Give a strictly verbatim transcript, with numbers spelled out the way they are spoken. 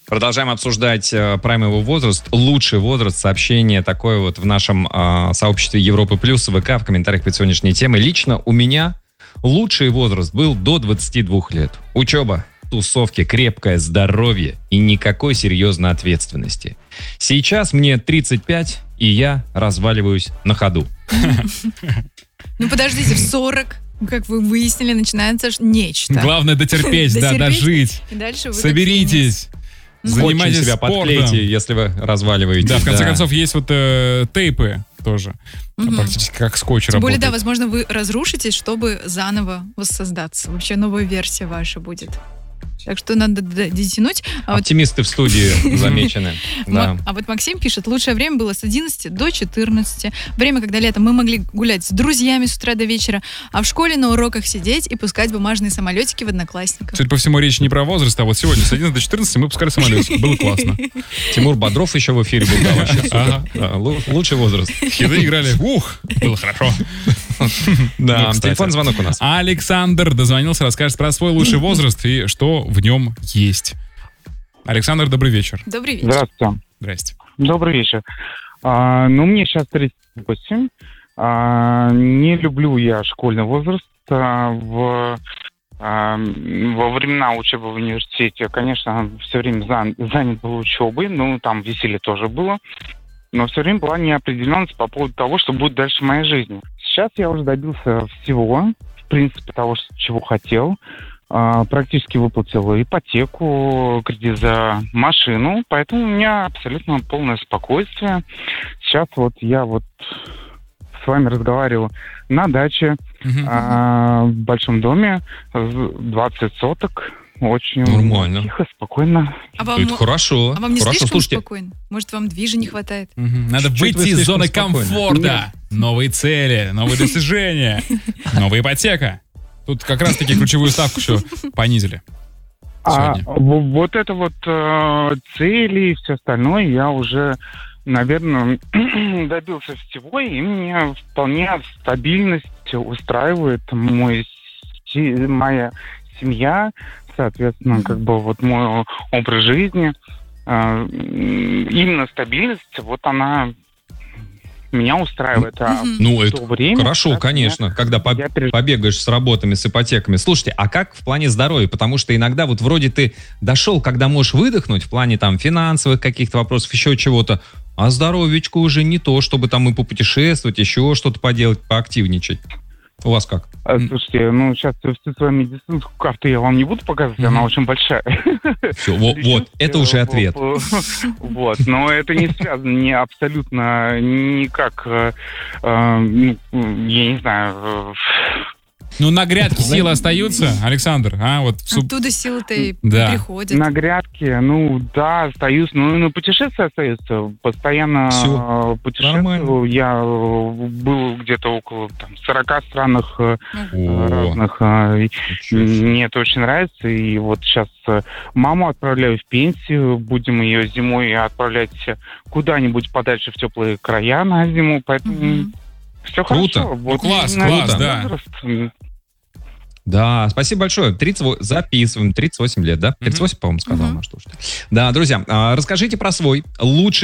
Продолжаем обсуждать э, праймовый возраст, лучший возраст. Сообщение такое вот в нашем э, сообществе Европы Плюс, ВК, в комментариях под сегодняшней темой. Лично у меня лучший возраст был до двадцати двух лет. Учеба, тусовки, крепкое здоровье и никакой серьезной ответственности. Сейчас мне тридцать пять, и я разваливаюсь на ходу. Ну подождите, в сорок, как вы выяснили, начинается нечто. Главное дотерпеть, да, дожить. И дальше вы соберитесь. Занимайтесь себя спортом. подклейте, если вы разваливаете. Да, в конце да. концов, есть вот э, тейпы тоже. Угу. Практически как скотч Тем работает. более, да, возможно, вы разрушитесь, чтобы заново воссоздаться. Вообще новая версия ваша будет. Так что надо дотянуть. А Оптимисты вот... в студии замечены. Да. А вот Максим пишет, лучшее время было с одиннадцати до четырнадцати. Время, когда летом мы могли гулять с друзьями с утра до вечера, а в школе на уроках сидеть и пускать бумажные самолетики в Одноклассниках. Судя по всему, речь не про возраст, а вот сегодня с одиннадцати до четырнадцати мы пускали самолетики. Было классно. Тимур Бодров еще в эфире был. Да, вообще супер. Лучший возраст. Хиты играли. Ух, было хорошо. Да, телефон звонок у нас. Александр дозвонился, расскажет про свой лучший возраст и что в нем есть. Александр, добрый вечер. Добрый вечер. Здравствуйте. Здрасте. Добрый вечер. А, ну, мне сейчас тридцать восемь. А, не люблю я школьный возраст. А, в, а, во времена учебы в университете, конечно, все время зан, занят был учебой. Ну, там веселье тоже было. Но все время была неопределенность по поводу того, что будет дальше в моей жизни. Сейчас я уже добился всего, в принципе, того, чего хотел. Практически выплатил ипотеку, кредит за машину, поэтому у меня абсолютно полное спокойствие. Сейчас вот я вот с вами разговариваю на даче, uh-huh. а, в большом доме, двадцать соток, очень нормально. Тихо, спокойно. А вам, это хорошо. А вам не хорошо, слишком слушайте. спокойно? Может, вам движа не хватает? Uh-huh. Надо Чуть выйти из зоны комфорта. Нет. Новые цели, новые достижения, новая ипотека. Тут как раз-таки ключевую ставку еще понизили. А, вот это вот э, цели и все остальное я уже, наверное, добился всего, и мне вполне стабильность устраивает мой, моя семья, соответственно, как бы вот мой образ жизни. Э, именно стабильность, вот она... меня устраивает. А ну, это время, хорошо, да, конечно, меня, когда по- переж... побегаешь с работами, с ипотеками. Слушайте, а как в плане здоровья? Потому что иногда вот вроде ты дошел, когда можешь выдохнуть в плане там финансовых каких-то вопросов, еще чего-то, а здоровьечко уже не то, чтобы там и попутешествовать, еще что-то поделать, поактивничать. У вас как? А, слушайте, ну сейчас всю свою медицинскую карту я вам не буду показывать, mm-hmm. она очень большая. Все, вот, вот, это уже ответ. Вот, но это не связано не абсолютно никак, я не знаю... Ну, на грядке силы остаются, Александр, а? Вот суп... Оттуда силы-то и да. приходят. На грядке, ну, да, остаюсь, ну, на путешествия остаются. Постоянно Все. путешествую. Нормально. Я был где-то около там, сорока странах О. разных. Мне это очень нравится. И вот сейчас маму отправляю в пенсию. Будем ее зимой отправлять куда-нибудь подальше в теплые края на зиму. Поэтому... Mm-hmm. Все круто. Хорошо. Вот ну, класс, класс, да. Возраст. Да, спасибо большое. тридцать, записываем. тридцать восемь лет, да? тридцать восемь, по-моему, сказал uh-huh. наш слушатель. Да, друзья, расскажите про свой лучший